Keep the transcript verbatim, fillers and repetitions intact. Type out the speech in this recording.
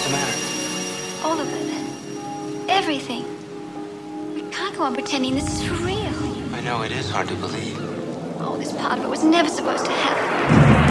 What's the matter? All of it. Everything. We can't go on pretending this is for real. I know it is hard to believe. Oh, this part of it was never supposed to happen.